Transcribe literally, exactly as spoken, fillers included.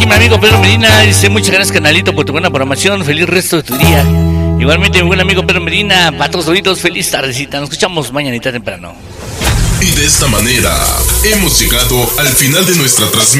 aquí mi amigo Pedro Medina. Dice, muchas gracias, canalito, por tu buena programación. Feliz resto de tu día. Igualmente, mi buen amigo Pedro Medina, patos doritos, feliz tardecita. Nos escuchamos mañanita temprano. Y de esta manera hemos llegado al final de nuestra transmisión.